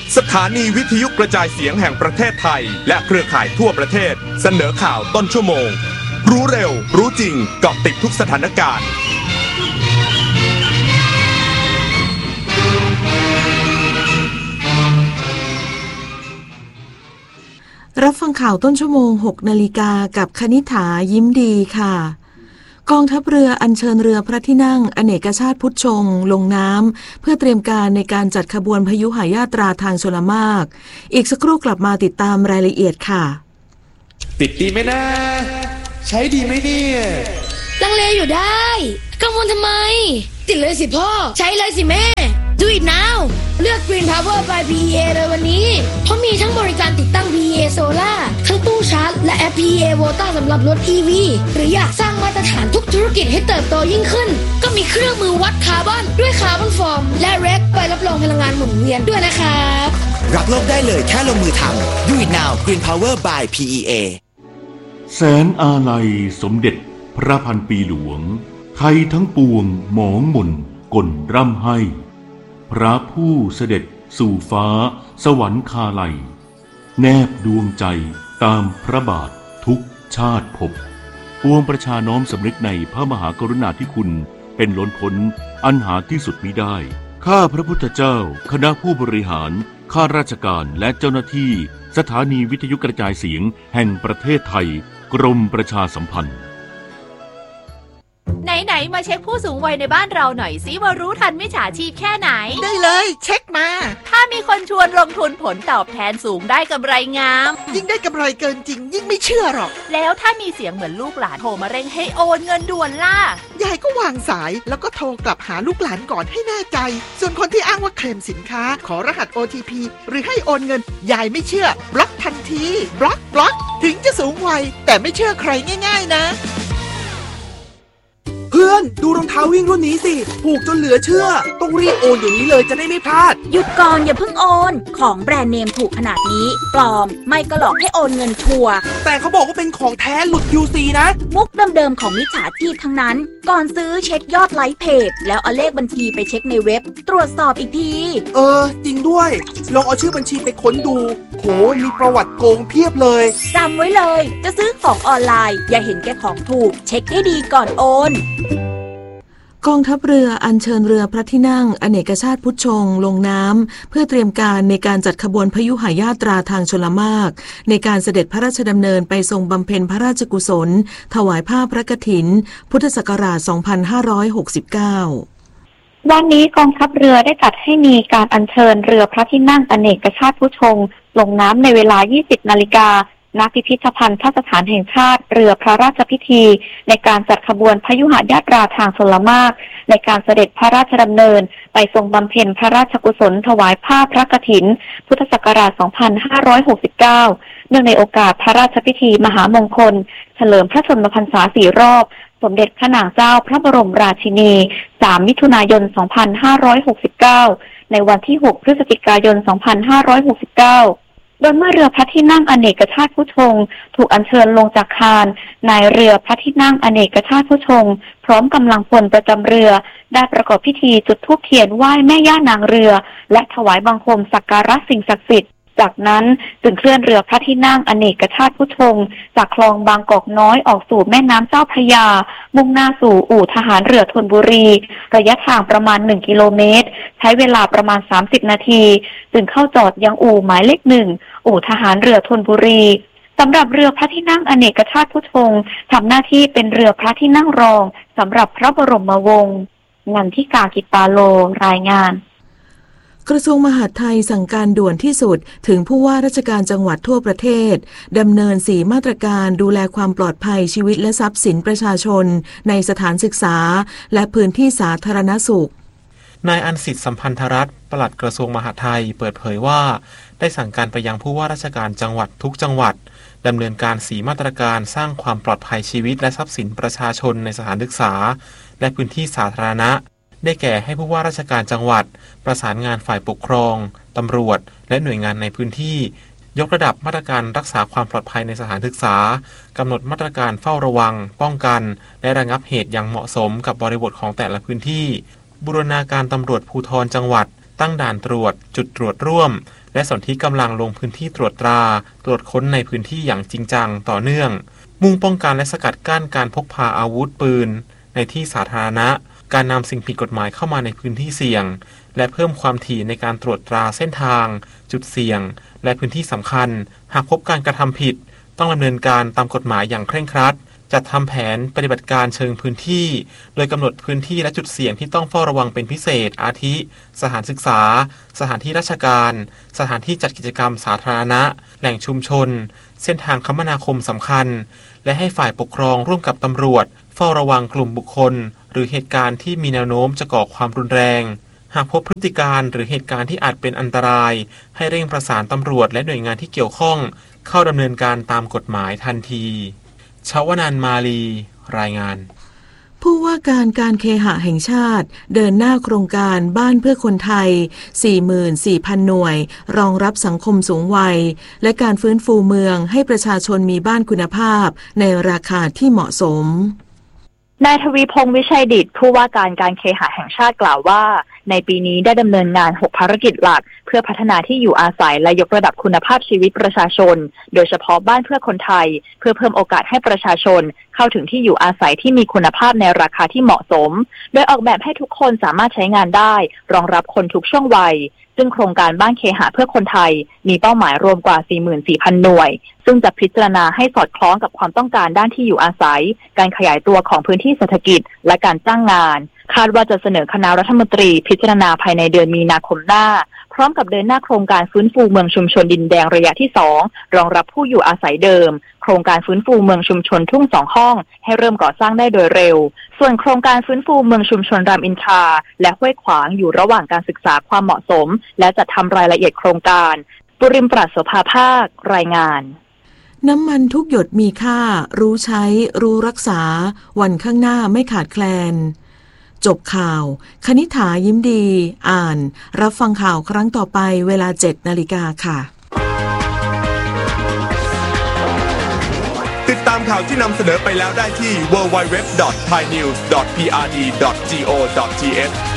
สถานีวิทยุกระจายเสียงแห่งประเทศไทยและเครือข่ายทั่วประเทศเสนอข่าวต้นชั่วโมงรู้เร็วรู้จริงเกาะติดทุกสถานการณ์รับฟังข่าวต้นชั่วโมง 6 นาฬิกากับคณิษฐายิ้มดีค่ะกองทัพเรืออัญเชิญเรือพระที่นั่งอเนกชาติพุทธชงลงน้ำเพื่อเตรียมการในการจัดขบวนพยุหญาตราทางชลมารอีกสักครู่กลับมาติดตามรายละเอียดค่ะติดดีไหมนะใช้ดีไหมเนี่ยลังเลอยู่ได้กังวลทำไมติดเลยสิพ่อใช้เลยสิแม่ Do it now เลือก Green Power by PEA เลยวันนี้เพราะมีทั้งบริการติดตั้ง PEA Solar ทั้งตู้ชาร์จและแอป PEA Volta สำหรับรถ EV หรืออยากสร้างมาตรฐานทุกธุรกิจให้เติบโตยิ่งขึ้นก็มีเครื่องมือวัดคาร์บอนด้วยคาร์บอนฟอร์มและเรคใบรับรองพลังงานหมุนเวียนด้วยนะครับรักโลกได้เลยแค่ลงมือทำ Do it now Green Power by PEA แสนอาลัยสมเด็จพระพันปีหลวงไทยทั้งปวงหมองหม่นก่นร่ำให้พระผู้เสด็จสู่ฟ้าสวรรคาลัยแนบดวงใจตามพระบาททุกชาติภพปวงประชาน้อมสำนึกในพระมหากรุณาธิคุณเป็นล้นพ้นอันหาที่สุดมิได้ข้าพระพุทธเจ้าคณะผู้บริหารข้าราชการและเจ้าหน้าที่สถานีวิทยุกระจายเสียงแห่งประเทศไทยกรมประชาสัมพันธ์ไหนมาเช็คผู้สูงวัยในบ้านเราหน่อยสิว่ารู้ทันมิจฉาชีพแค่ไหนได้เลยเช็คมาถ้ามีคนชวนลงทุนผลตอบแทนสูงได้กำไรงามยิ่งได้กำไรเกินจริงยิ่งไม่เชื่อหรอกแล้วถ้ามีเสียงเหมือนลูกหลานโทรมาเร่งให้โอนเงินด่วนล่ะยายก็วางสายแล้วก็โทรกลับหาลูกหลานก่อนให้แน่ใจส่วนคนที่อ้างว่าเคลมสินค้าขอรหัส OTP หรือให้โอนเงินยายไม่เชื่อบล็อกทันทีบล็อกถึงจะสูงวัยแต่ไม่เชื่อใครง่ายๆนะเพื่อนดูรองเท้าวิ่งรุ่นนี้สิถูกจนเหลือเชื่อต้องรีบโอนอย่างนี้เลยจะได้ไม่พลาดหยุดก่อนอย่าเพิ่งโอนของแบรนด์เนมถูกขนาดนี้ปลอมไม่ก็หลอกให้โอนเงินชัวร์แต่เขาบอกว่าเป็นของแท้หลุด QC นะมุกเดิมๆของมิจฉาชีพทั้งนั้นก่อนซื้อเช็คยอดไลค์เพจแล้วเอาเลขบัญชีไปเช็คในเว็บตรวจสอบอีกทีจริงด้วยลองเอาชื่อบัญชีไปค้นดูโหมีประวัติโกงเพียบเลยจำไว้เลยจะซื้อของออนไลน์อย่าเห็นแก่ของถูกเช็คให้ดีก่อนโอนกองทัพเรืออัญเชิญเรือพระที่นั่งอเนกชาติพุทธชงลงน้ำเพื่อเตรียมการในการจัดขบวนพยุหญาตราทางชลมารในการเสด็จพระราชดำเนินไปทรงบำเพ็ญพระราชกุศลถวายผ้าพระกฐินพุทธศักราช 2569 วันนี้กองทัพเรือได้จัดให้มีการอัญเชิญเรือพระที่นั่งอเนกชาติพุทธชงลงน้ำในเวลา 20 นาฬิกาณพิพิธภัณฑ์สถานแห่งชาติเรือพระราชพิธีในการจัดขบวนพยุหญาตราทางชลมารในการเสด็จพระราชดำเนินไปทรงบำเพ็ญพระราชกุศลถวายผ้าพระกฐินพุทธศักราช 2569 เนื่องในโอกาสพระราชพิธีมหามงคลเฉลิมพระชนมพรรษา4 รอบสมเด็จพระนางเจ้าพระบรมราชินี 3 มิถุนายน 2569 ในวันที่ 6 พฤศจิกายน 2569โดยเมื่อเรือพระที่นั่งอเนกชาติพุทธชงถูกอัญเชิญลงจากคานนายเรือพระที่นั่งอเนกชาติพุทธชงพร้อมกำลังพลประจำเรือได้ประกอบพิธีจุดธูปเทียนไหว้แม่ย่านางเรือและถวายบังคมสักการะสิ่งศักดิ์สิทธิ์จากนั้นจึงเคลื่อนเรือพระที่นั่งอเนกชาติพุทธชงจากคลองบางกอกน้อยออกสู่แม่น้ำเจ้าพระยามุ่งหน้าสู่อู่ทหารเรือธนบุรีระยะทางประมาณ1 กิโลเมตรใช้เวลาประมาณ30 นาทีจึงเข้าจอดยังอู่หมายเลข 1อู่ทหารเรือธนบุรีสำหรับเรือพระที่นั่งอเนกชาติพุทธชงทำหน้าที่เป็นเรือพระที่นั่งรองสำหรับพระบรมวงศ์นันทิกา กิตตาโลรายงานกระทรวงมหาดไทยสั่งการด่วนที่สุดถึงผู้ว่าราชการจังหวัดทั่วประเทศดำเนิน4 มาตรการดูแลความปลอดภัยชีวิตและทรัพย์สินประชาชนในสถานศึกษาและพื้นที่สาธารณสุขนายอันสิทธิ์สัมพันธรัตน์ปลัดกระทรวงมหาดไทยเปิดเผยว่าได้สั่งการไปยังผู้ว่าราชการจังหวัดทุกจังหวัดดำเนินการ4 มาตรการสร้างความปลอดภัยชีวิตและทรัพย์สินประชาชนในสถานศึกษาและพื้นที่สาธารณะได้แก่ให้ผู้ว่าราชการจังหวัดประสานงานฝ่ายปกครองตำรวจและหน่วยงานในพื้นที่ยกระดับมาตรการรักษาความปลอดภัยในสถานศึกษากำหนดมาตรการเฝ้าระวังป้องกันและระงับเหตุอย่างเหมาะสมกับบริบทของแต่ละพื้นที่บูรณาการตำรวจภูธรจังหวัดตั้งด่านตรวจจุดตรวจร่วมและสนธิกำลังลงพื้นที่ตรวจตราตรวจค้นในพื้นที่อย่างจริงจังต่อเนื่องมุ่งป้องกันและสกัดกั้นการพกพาอาวุธปืนในที่สาธารณะการนำสิ่งผิดกฎหมายเข้ามาในพื้นที่เสี่ยงและเพิ่มความถี่ในการตรวจตราเส้นทางจุดเสี่ยงและพื้นที่สำคัญหากพบการกระทำผิดต้องดำเนินการตามกฎหมายอย่างเคร่งครัดจัดทำแผนปฏิบัติการเชิงพื้นที่โดยกำหนดพื้นที่และจุดเสี่ยงที่ต้องเฝ้าระวังเป็นพิเศษอาทิสถานศึกษาสถานที่ราชการสถานที่จัดกิจกรรมสาธารณะแหล่งชุมชนเส้นทางคมนาคมสำคัญและให้ฝ่ายปกครองร่วมกับตำรวจเฝ้าระวังกลุ่มบุคคลหรือเหตุการณ์ที่มีแนวโน้มจะก่อความรุนแรงหากพบพฤติการหรือเหตุการณ์ที่อาจเป็นอันตรายให้เร่งประสานตำรวจและหน่วยงานที่เกี่ยวข้องเข้าดำเนินการตามกฎหมายทันทีชวนันท์มาลีรายงานผู้ว่าการเคหะแห่งชาติเดินหน้าโครงการบ้านเพื่อคนไทย 44,000 หน่วยรองรับสังคมสูงวัยและการฟื้นฟูเมืองให้ประชาชนมีบ้านคุณภาพในราคาที่เหมาะสมนายทวีพงษ์วิชัยดิษฐ์ผู้ว่าการเคหะแห่งชาติกล่าวว่าในปีนี้ได้ดำเนินงาน6ภารกิจหลักเพื่อพัฒนาที่อยู่อาศัยและยกระดับคุณภาพชีวิตประชาชนโดยเฉพาะบ้านเพื่อคนไทยเพื่อเพิ่มโอกาสให้ประชาชนเข้าถึงที่อยู่อาศัยที่มีคุณภาพในราคาที่เหมาะสมโดยออกแบบให้ทุกคนสามารถใช้งานได้รองรับคนทุกช่วงวัยซึ่งโครงการบ้านเคหะเพื่อคนไทยมีเป้าหมายรวมกว่า 44,000 หน่วยซึ่งจะพิจารณาให้สอดคล้องกับความต้องการด้านที่อยู่อาศัยการขยายตัวของพื้นที่เศรษฐกิจและการจ้างงานคาดว่าจะเสนอคณะรัฐมนตรีพิจารณาภายในเดือนมีนาคมหน้าพร้อมกับเดินหน้าโครงการฟื้นฟูเมืองชุมชนดินแดงระยะที่2รองรับผู้อยู่อาศัยเดิมโครงการฟื้นฟูเมืองชุมชนทุ่ง2ห้องให้เริ่มก่อสร้างได้โดยเร็วส่วนโครงการฟื้นฟูเมืองชุมชนรามอินทราและห้วยขวางอยู่ระหว่างการศึกษาความเหมาะสมและจัดทำรายละเอียดโครงการปุริมปราศโสภาภาครายงานน้ำมันทุกหยดมีค่ารู้ใช้รู้รักษาวันข้างหน้าไม่ขาดแคลนจบข่าวคณิษฐายิ้มดีอ่านรับฟังข่าวครั้งต่อไปเวลา 7 นาฬิกาค่ะติดตามข่าวที่นำเสนอไปแล้วได้ที่ www.thainews.prd.go.th